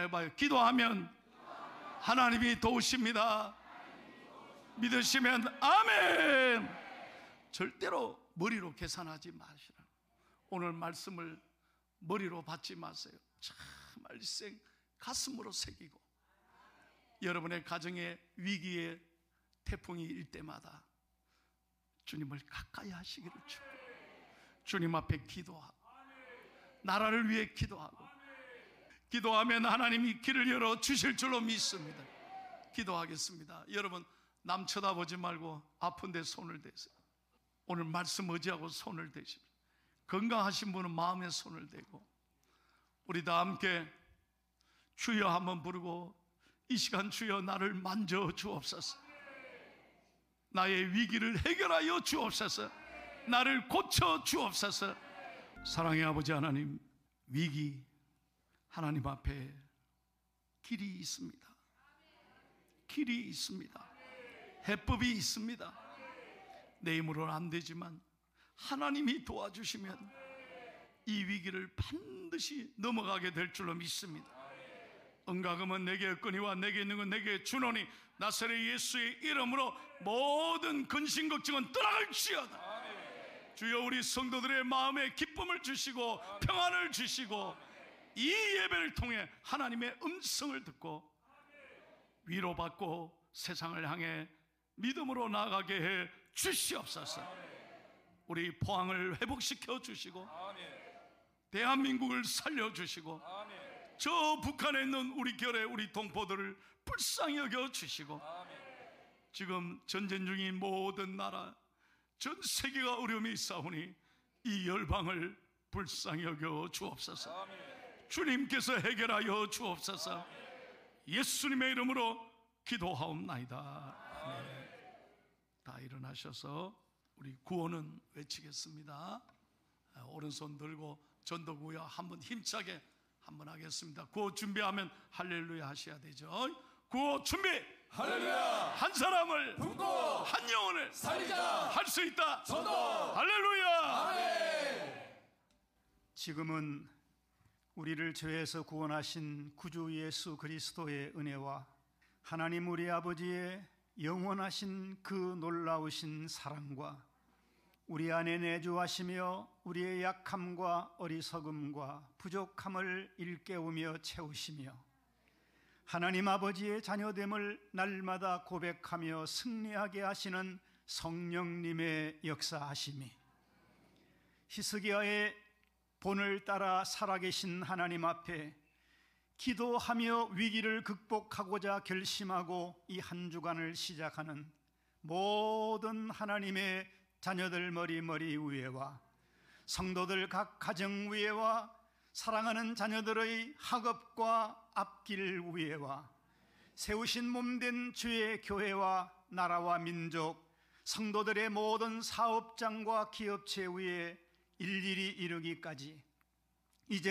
해봐요. 기도하면 하나님이 도우십니다. 믿으시면 아멘. 절대로 머리로 계산하지 마시라. 오늘 말씀을 머리로 받지 마세요. 참 말씀 가슴으로 새기고, 여러분의 가정에 위기의 태풍이 일 때마다 주님을 가까이 하시기를 축복합니다. 주님 앞에 기도하고, 나라를 위해 기도하고, 기도하면 하나님이 길을 열어 주실 줄로 믿습니다. 기도하겠습니다. 여러분, 남 쳐다보지 말고 아픈 데 손을 대세요. 오늘 말씀 의지하고 손을 대십시오. 건강하신 분은 마음에 손을 대고, 우리 다 함께 주여 한번 부르고, 이 시간 주여 나를 만져 주옵소서. 나의 위기를 해결하여 주옵소서. 나를 고쳐 주옵소서. 사랑의 아버지 하나님, 위기 하나님 앞에 길이 있습니다. 길이 있습니다. 해법이 있습니다. 내 힘으로는 안 되지만 하나님이 도와주시면 이 위기를 반드시 넘어가게 될 줄로 믿습니다. 은가금은 내게 없거니와 내게 있는 건 내게 주노니 나사렛 예수의 이름으로 모든 근심 걱정은 떠나갈지어다. 주여, 우리 성도들의 마음에 기쁨을 주시고 평안을 주시고, 이 예배를 통해 하나님의 음성을 듣고 위로받고 세상을 향해 믿음으로 나아가게 해 주시옵소서. 우리 포항을 회복시켜 주시고, 대한민국을 살려주시고, 저 북한에 있는 우리 결의 우리 동포들을 불쌍히 여겨 주시고, 지금 전쟁 중인 모든 나라, 전 세계가 어려움이 있사오니 이 열방을 불쌍히 여겨 주옵소서. 주님께서 해결하여 주옵소서. 예수님의 이름으로 기도하옵나이다. 다 일어나셔서 우리 구호는 외치겠습니다. 오른손 들고 전도구호 한번 힘차게 한번 하겠습니다. 구호 준비하면 할렐루야 하셔야 되죠. 구호 준비. 할렐루야. 한 사람을 품고 한 영혼을 살리자. 할 수 있다. 전도. 할렐루야. 아멘. 지금은 우리를 죄에서 구원하신 구주 예수 그리스도의 은혜와 하나님 우리 아버지의 영원하신 그 놀라우신 사랑과 우리 안에 내주하시며 우리의 약함과 어리석음과 부족함을 일깨우며 채우시며 하나님 아버지의 자녀됨을 날마다 고백하며 승리하게 하시는 성령님의 역사하심이, 히스기야의 본을 따라 살아계신 하나님 앞에 기도하며 위기를 극복하고자 결심하고 이 한 주간을 시작하는 모든 하나님의 자녀들 머리 위에와 성도들 각 가정 위에와 사랑하는 자녀들의 학업과 앞길 위에와 세우신 몸된 주의 교회와 나라와 민족, 성도들의 모든 사업장과 기업체 위에 일일이 이르기까지